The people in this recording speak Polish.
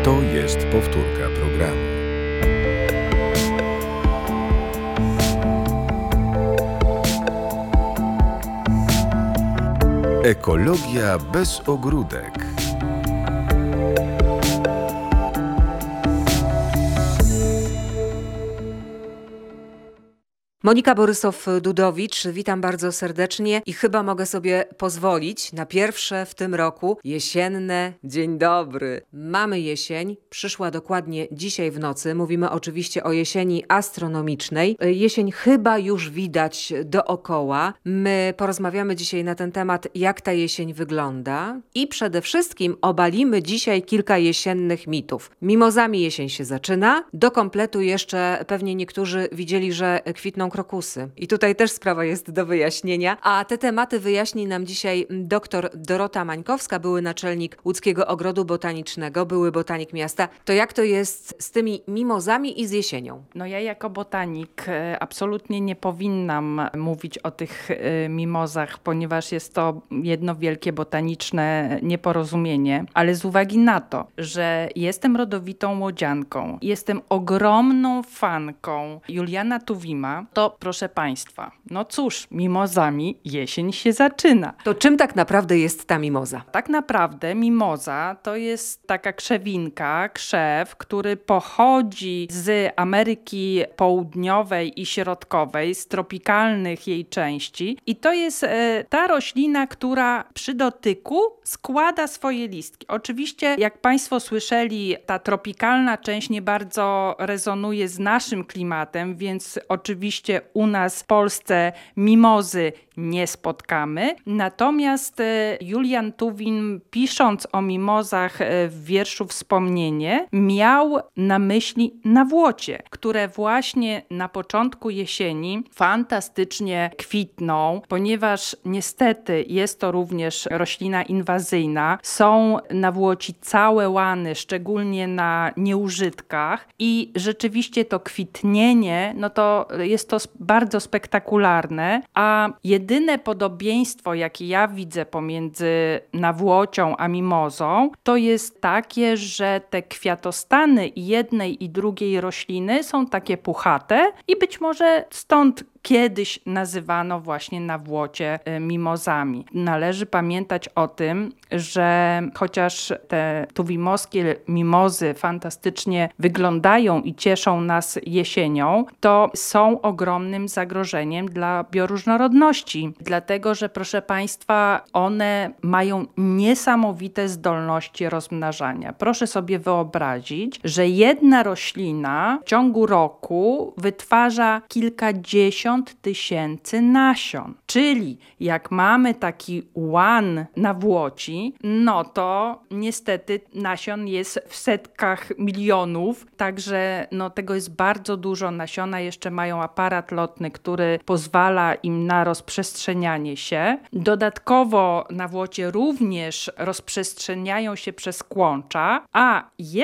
To jest powtórka programu. Ekologia bez ogródek. Monika Borysow-Dudowicz, witam bardzo serdecznie i chyba mogę sobie pozwolić na pierwsze w tym roku jesienne dzień dobry. Mamy jesień, przyszła dokładnie dzisiaj w nocy. Mówimy oczywiście o jesieni astronomicznej. Jesień chyba już widać dookoła. My porozmawiamy dzisiaj na ten temat, jak ta jesień wygląda i przede wszystkim obalimy dzisiaj kilka jesiennych mitów. Mimozami jesień się zaczyna. Do kompletu jeszcze pewnie niektórzy widzieli, że kwitną krokusy. I tutaj też sprawa jest do wyjaśnienia. A te tematy wyjaśni nam dzisiaj dr Dorota Mańkowska, były naczelnik Łódzkiego Ogrodu Botanicznego, były botanik miasta. To jak to jest z tymi mimozami i z jesienią? No ja jako botanik absolutnie nie powinnam mówić o tych mimozach, ponieważ jest to jedno wielkie botaniczne nieporozumienie. Ale z uwagi na to, że jestem rodowitą łodzianką, jestem ogromną fanką Juliana Tuwima, to proszę Państwa, no cóż, mimozami jesień się zaczyna. To czym tak naprawdę jest ta mimoza? Tak naprawdę mimoza to jest taka krzewinka, krzew, który pochodzi z Ameryki Południowej i Środkowej, z tropikalnych jej części. I to jest ta roślina, która przy dotyku składa swoje listki. Oczywiście, jak Państwo słyszeli, ta tropikalna część nie bardzo rezonuje z naszym klimatem, więc oczywiście u nas w Polsce mimozy nie spotkamy. Natomiast Julian Tuwim, pisząc o mimozach w wierszu Wspomnienie, miał na myśli nawłocie, które właśnie na początku jesieni fantastycznie kwitną, ponieważ niestety jest to również roślina inwazyjna. Są nawłoci całe łany, szczególnie na nieużytkach i rzeczywiście to kwitnienie, no to jest to bardzo spektakularne, a jedyne podobieństwo, jakie ja widzę pomiędzy nawłocią a mimozą, to jest takie, że te kwiatostany jednej i drugiej rośliny są takie puchate i być może stąd kiedyś nazywano właśnie nawłocie mimozami. Należy pamiętać o tym, że chociaż te tuwimowskie mimozy fantastycznie wyglądają i cieszą nas jesienią, to są ogromnym zagrożeniem dla bioróżnorodności. Dlatego, że proszę Państwa, one mają niesamowite zdolności rozmnażania. Proszę sobie wyobrazić, że jedna roślina w ciągu roku wytwarza kilkadziesiąt tysięcy nasion. Czyli jak mamy taki łan nawłoci, no to niestety nasion jest w setkach milionów, także no tego jest bardzo dużo. Nasiona jeszcze mają aparat lotny, który pozwala im na rozprzestrzenianie się. Dodatkowo nawłocie również rozprzestrzeniają się przez kłącza, a